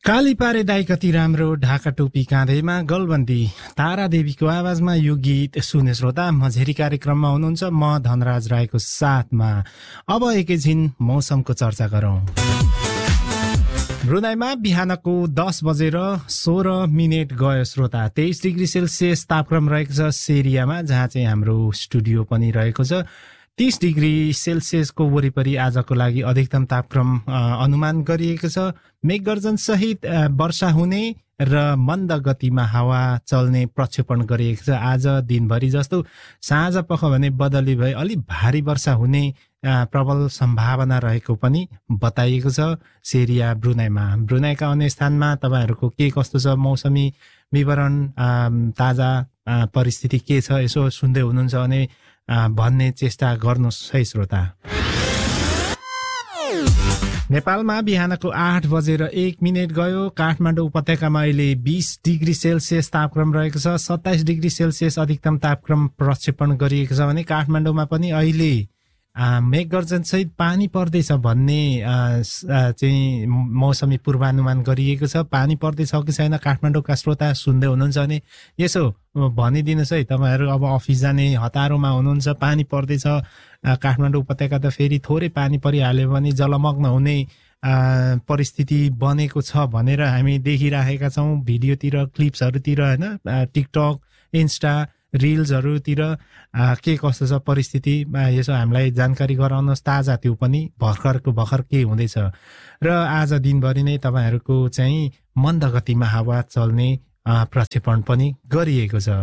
काली पारे दाई कति राम्रो ढाका टोपी काँधैमा गलबन्दी तारा देवीको आवाजमा यो गीत सुने श्रोता मझेरी कार्यक्रममा हुनुहुन्छ म धनराज राईको साथमा। अब एकैछिन मौसमको चर्चा गरौं। ब्रुनाईमा बिहानको 10 बजेर 16 मिनेट गयो श्रोता। 23 डिग्री सेल्सियस तापक्रम रहेको छ सेरियामा, जहाँ चाहिँ हाम्रो स्टुडियो पनि रहेको छ। 30 डिग्री सेल्सियसको वरिपरि आजको लागि अधिकतम तापक्रम अनुमान गरिएको छ। मेघगर्जन सहित वर्षा हुने र मन्द गतिमा हावा चल्ने प्रक्षेपण गरिएको छ। आज दिनभरि जस्तो साँझ पख भने बदली भई अलि भारी वर्षा हुने प्रबल सम्भावना रहेको पनि बताइएको छ सेरिया ब्रुनाईमा। ब्रुनाईका अन्य स्थानमा तपाईहरूको के कस्तो छ मौसमी विवरण, ताजा परिस्थिति के छ यसो सुन्दै हुनुहुन्छ भने भन्ने चेष्टा गर्नुहोस् है श्रोता। नेपालमा बिहानको 8 बजेर 1 मिनेट गयो। काठमाडौँ उपत्यकामा अहिले 20 डिग्री सेल्सियस तापक्रम रहेको छ। 27 डिग्री सेल्सियस अधिकतम तापक्रम प्रक्षेपण गरिएको छ भने काठमाडौँमा पनि अहिले मेघगर्जन सहित पानी पर्दैछ भन्ने चाहिँ मौसमी पूर्वानुमान गरिएको छ। पानी पर्दैछ कि छैन काठमाडौँका श्रोता सुन्दै हुनुहुन्छ भने यसो भनिदिनुहोस् है। तपाईहरू अब अफिस जाने हतारोमा हुनुहुन्छ, पानी पर्दैछ काठमाडौँ उपत्यका त फेरि थोरै पानी परिहाल्यो भने जलमग्न हुने परिस्थिति बनेको छ भनेर हामी देखिराखेका छौँ भिडियोतिर, क्लिप्सहरूतिर हैन, टिकटक, इन्स्टा रिल्सहरूतिर के कस्तो छ परिस्थिति यसो हामीलाई जानकारी गराउनुहोस्। ताजा त्यो पनि भर्खर के हुँदैछ। र आज दिनभरि नै तपाईहरूको चाहिँ मन्द गतिमा हावा चल्ने प्रक्षेपण पनि गरिएको छ।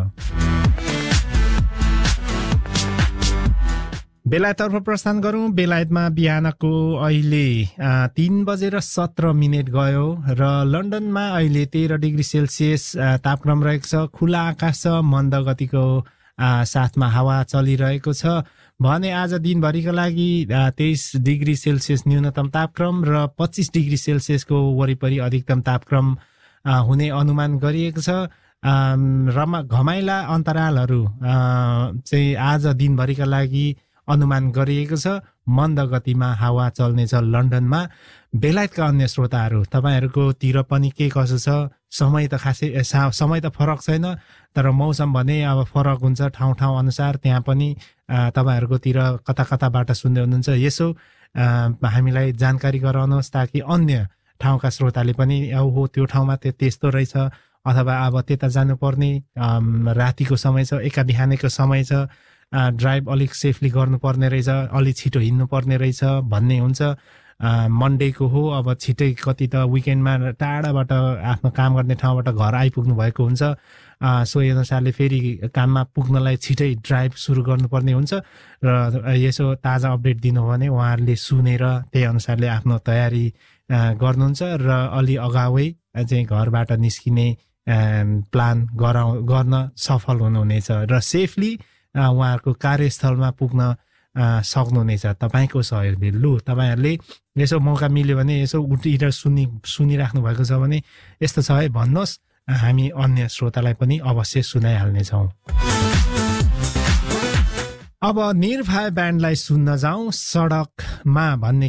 बेलायततर्फ प्रस्थान गरौँ। बेलायतमा बिहानको अहिले 3 बजेर 17 मिनेट गयो र लन्डनमा अहिले 13 डिग्री सेल्सियस तापक्रम रहेको छ। खुला आकाश छ, मन्द गतिको साथमा हावा चलिरहेको छ भने आज दिनभरिका लागि 23 डिग्री सेल्सियस न्यूनतम तापक्रम र 25 डिग्री सेल्सियसको वरिपरि अधिकतम तापक्रम हुने अनुमान गरिएको छ। घमाइला अन्तरालहरू चाहिँ आज दिनभरिका लागि अनुमान गरिएको छ। मन्द गतिमा हावा चल्नेछ लन्डनमा। बेलायतका अन्य श्रोताहरू तपाईहरूको तिर पनि के कसो छ? समय त खासै समय त फरक छैन, तर मौसम भने अब फरक हुन्छ ठाउँ अनुसार। त्यहाँ पनि तपाईहरूको तिर कताबाट सुन्दै हुनुहुन्छ यसो हामीलाई जानकारी गराउनुहोस् ताकि अन्य ठाउँका श्रोताले पनि हो त्यो ठाउँमा त्यस्तो रहेछ, अथवा अब त्यता जानुपर्ने रातिको समय छ, एका बिहानको समय छ, ड्राइभ अलिक सेफली गर्नुपर्ने रहेछ, अलिक छिटो हिँड्नुपर्ने रहेछ भन्ने हुन्छ। मन्डेको हो, अब छिटै कति त विकेन्डमा टाढाबाट आफ्नो काम गर्ने ठाउँबाट घर आइपुग्नु भएको हुन्छ। सोही अनुसारले फेरि काममा पुग्नलाई छिटै ड्राइभ सुरु गर्नुपर्ने हुन्छ। र यसो ताजा अपडेट दिनु हो भने उहाँहरूले सुनेर त्यही अनुसारले आफ्नो तयारी गर्नुहुन्छ र अलि अगावै चाहिँ घरबाट निस्किने प्लान गर्न सफल हुनुहुनेछ र सेफली उहाँहरूको कार्यस्थलमा पुग्न सक्नुहुनेछ तपाईँको सहयोगले। लु तपाईँहरूले यसो मौका मिल्यो भने यसो उठेर सुनिराख्नु भएको छ भने यस्तो छ है भन्नुहोस्, हामी अन्य श्रोतालाई पनि अवश्य सुनाइहाल्नेछौँ। अब निर्भय ब्यान्डलाई सुन्न जाउँ। सडकमा भन्ने